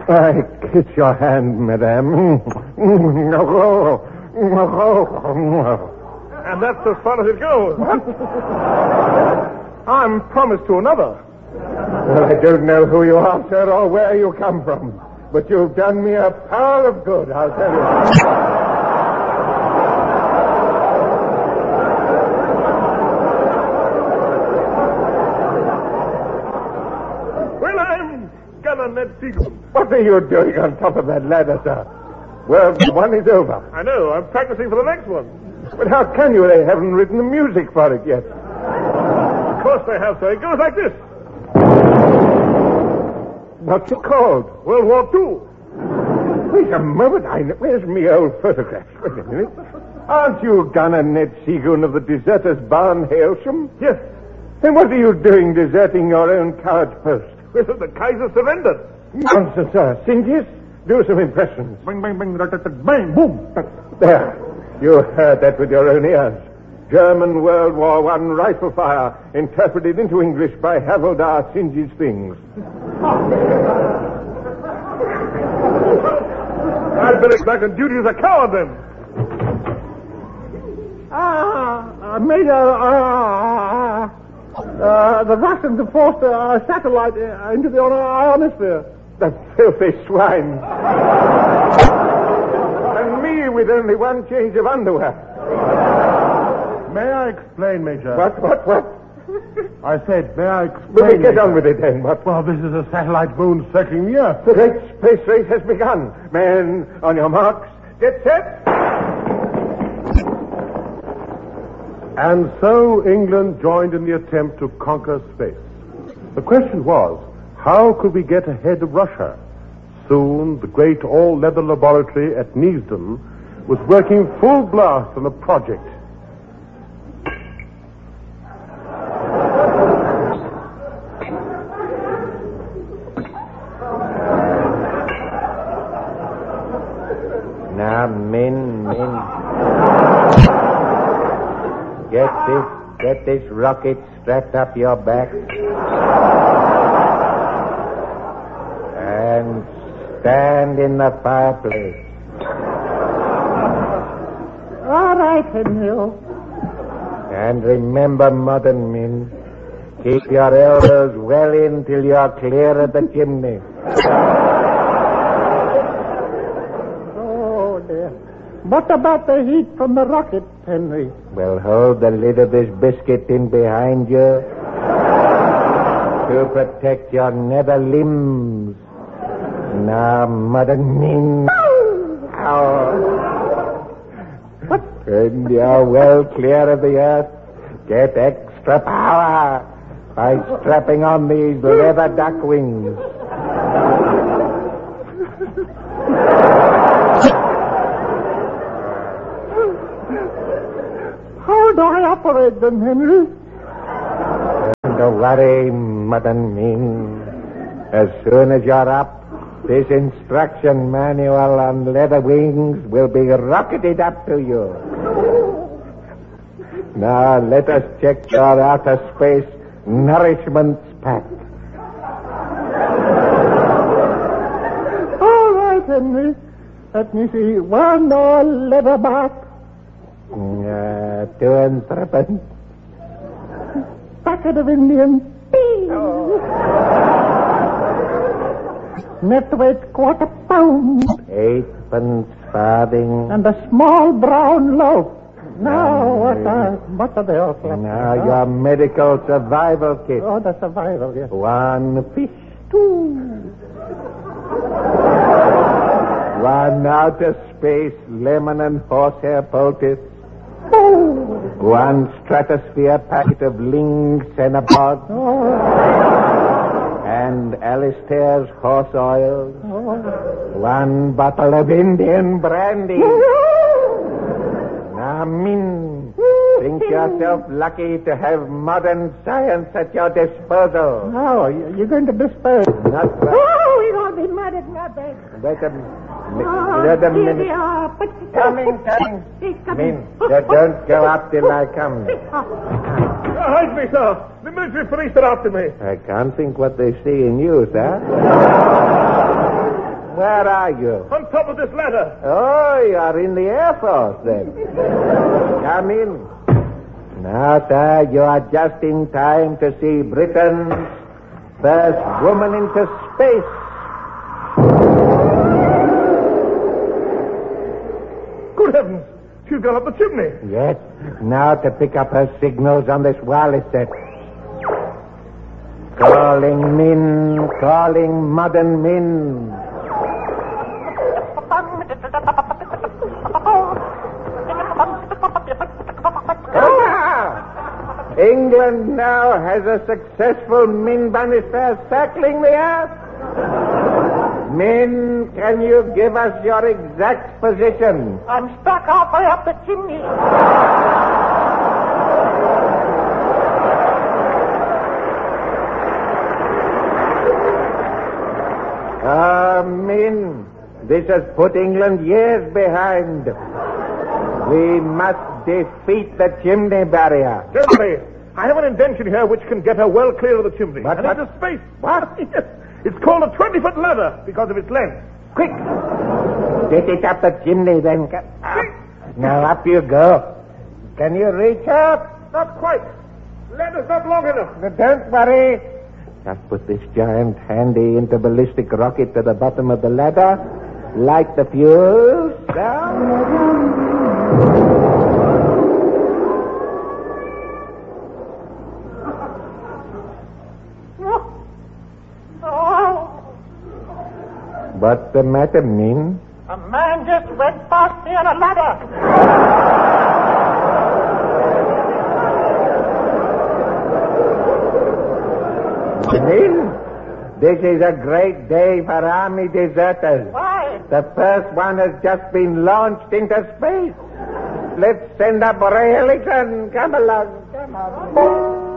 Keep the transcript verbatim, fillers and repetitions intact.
I kiss your hand, madame. And that's as far as it goes. I'm promised to another. Well, I don't know who you are, sir, or where you come from, but you've done me a power of good, I'll tell you. Well, I'm Gunner Ned Seagoon. What are you doing on top of that ladder, sir? Well, one is over. I know. I'm practicing for the next one. But how can you? They haven't written the music for it yet. Of course they have, sir. It goes like this. What's it called? World War Two. Wait a moment. I know. Where's me old photograph? Wait a minute. Aren't you Gunner Ned Seagoon of the Deserters' Barn, Hailsham? Yes. Then what are you doing deserting your own coward post? Well, the Kaiser surrendered. Nonsense, sir. Singis, do some impressions. Bang, bang, bang, bang, boom. There. You heard that with your own ears. German World War One rifle fire, interpreted into English by Havildar Singe's Things. I'd better back on duty as a coward, then. Ah, uh, Major, uh, uh, the Russians have forced a satellite into the ionosphere. The filthy swine. And me with only one change of underwear. May I explain, Major? What, what, what? I said, may I explain? Will we get Major? on with it then? What? Well, this is a satellite moon circling the Earth. The great space race has begun. Men, on your marks, get set. And so England joined in the attempt to conquer space. The question was, how could we get ahead of Russia? Soon, the great all-leather laboratory at Neasden was working full blast on a project. Now, men, men. Get this, get this rocket strapped up your back. And stand in the fireplace. All right, Henry. And remember, modern men, keep your elbows well in till you're clear of the chimney. Oh, dear. What about the heat from the rocket, Henry? Well, hold the lid of this biscuit in behind you to protect your nether limbs. Now, modern men. Ow. What? When you're well clear of the earth, get extra power by strapping on these leather duck wings. How do I operate them, Henry? Don't worry, modern men. As soon as you're up, this instruction manual on leather wings will be rocketed up to you. Now, let us check your outer space nourishments pack. All right, Henry. Let me see. One more leather back. Uh, two and threepence. Packet of Indian tea. Net weight quarter pound. Eightpence farthing. And a small brown loaf. Now, what are, what are they all for? Now, your medical survival kit. Oh, the survival, yes. One fish. Two. One outer space lemon and horsehair poultice. Oh. One stratosphere packet of Ling Cenapod. Oh. And Alistair's horse oil. Oh. One bottle of Indian brandy. Now, Min, think yourself lucky to have modern science at your disposal. How? You're going to disperse. Not right. Oh, we won't be mad at nothing. Wait a minute. Oh, Wait a here minute. they are. But Coming, coming. He's coming. Min, don't go up till I come. Hide me, sir. The military police are after me. I can't think what they see in you, sir. Where are you? On top of this ladder. Oh, you are in the Air Force, then. Come in. Now, sir, you are just in time to see Britain's first woman into space. Good heavens. She's gone up the chimney. Yes. Now to pick up her signals on this wireless set. Calling Min, calling modern Min. Ah! England now has a successful Min Bannister circling the earth. Min, can you give us your exact position? I'm stuck halfway up the chimney. Ah, Min, this has put England years behind. We must defeat the chimney barrier. Gentlemen, I have an invention here which can get her well clear of the chimney. What, and what? it's a space. What? Yes. It's called a twenty-foot ladder because of its length. Quick! Get it up the chimney, then. Up. Now up you go. Can you reach up? Not quite. Ladder's not long enough. But don't worry. Just put this giant handy interballistic rocket to the bottom of the ladder. Light the fuse. Down. What's the matter, Min? A man just went past me on a ladder. Min, this is a great day for army deserters. Why? The first one has just been launched into space. Let's send up Ray Ellington. Come along. Come on.